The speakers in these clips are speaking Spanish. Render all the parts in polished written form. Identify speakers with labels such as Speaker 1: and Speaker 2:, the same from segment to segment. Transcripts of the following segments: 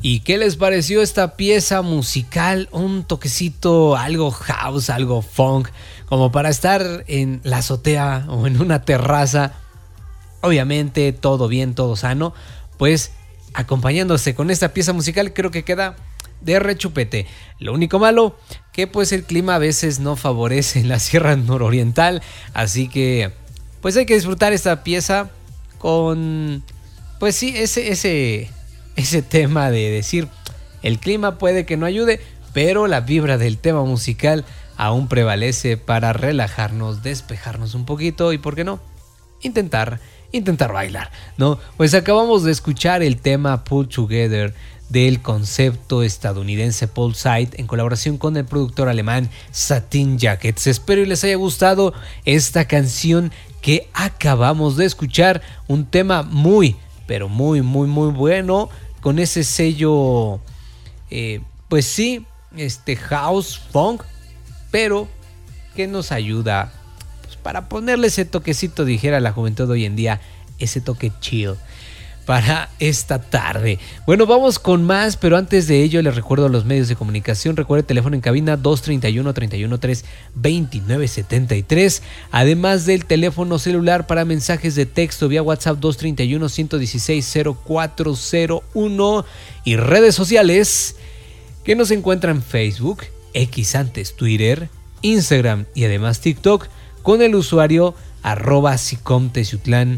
Speaker 1: ¿Y qué les pareció esta pieza musical? Un toquecito, algo house, algo funk, como para estar en la azotea o en una terraza. Obviamente todo bien, todo sano. Pues acompañándose con esta pieza musical creo que queda de rechupete. Lo único malo que pues el clima a veces no favorece en la Sierra Nororiental. Así que pues hay que disfrutar esta pieza con pues sí ese tema de decir el clima puede que no ayude, pero la vibra del tema musical aún prevalece para relajarnos, despejarnos un poquito y por qué no intentar bailar, ¿no? Pues acabamos de escuchar el tema Pull Together del concepto estadounidense Paul Sight en colaboración con el productor alemán Satin Jackets. Espero y les haya gustado esta canción que acabamos de escuchar, un tema muy, pero muy bueno, con ese sello, pues sí, house, funk, pero que nos ayuda pues, para ponerle ese toquecito, dijera la juventud hoy en día, ese toque chill para esta tarde. Bueno, vamos con más, pero antes de ello les recuerdo los medios de comunicación. Recuerde el teléfono en cabina 231-313-2973, además del teléfono celular para mensajes de texto vía WhatsApp 231-116-0401 y redes sociales que nos encuentran en Facebook, X antes Twitter, Instagram y además TikTok con el usuario @sicomteciutlán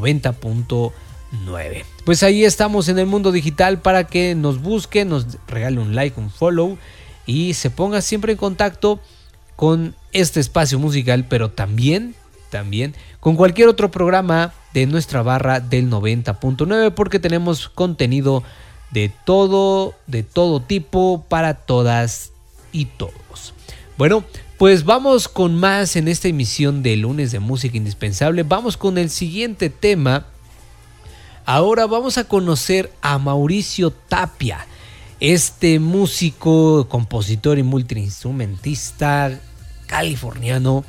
Speaker 1: 90.9. Pues ahí estamos en el mundo digital para que nos busque, nos regale un like, un follow y se ponga siempre en contacto con este espacio musical, pero también con cualquier otro programa de nuestra barra del 90.9, porque tenemos contenido de todo tipo para todas y todos. Bueno, pues vamos con más en esta emisión de lunes de música indispensable. Vamos con el siguiente tema. Ahora vamos a conocer a Mauricio Tapia, este músico, compositor y multiinstrumentista californiano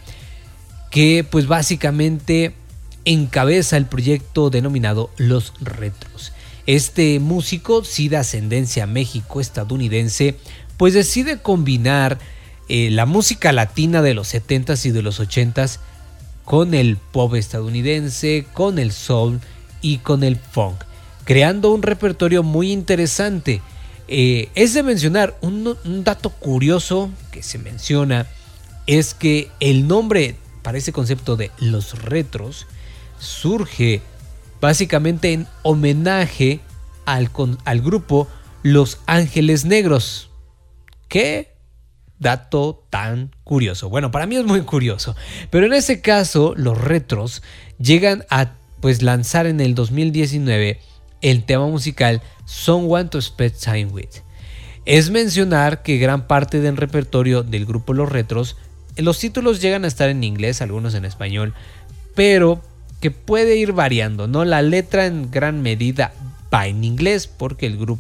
Speaker 1: que pues básicamente encabeza el proyecto denominado Los Retros. Este músico, sí de ascendencia México-estadounidense, pues decide combinar la música latina de los 70s y de los 80s con el pop estadounidense, con el soul y con el funk, creando un repertorio muy interesante. Es de mencionar un dato curioso que se menciona, es que el nombre para ese concepto de Los Retros surge básicamente en homenaje al grupo Los Ángeles Negros. ¿Qué dato tan curioso? Bueno, para mí es muy curioso, pero en ese caso Los Retros llegan a pues lanzar en el 2019 el tema musical Someone to Spend Time With. Es mencionar que gran parte del repertorio del grupo Los Retros, los títulos llegan a estar en inglés, algunos en español, pero que puede ir variando, ¿no? La letra en gran medida va en inglés porque el grupo